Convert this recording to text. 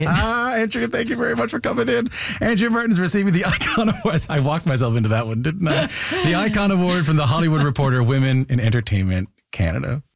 Andrew, thank you very much for coming in. Andrew Martin's receiving the Icon Award. I walked myself into that one, didn't I? The Icon Award from the Hollywood Reporter, Women in Entertainment Canada.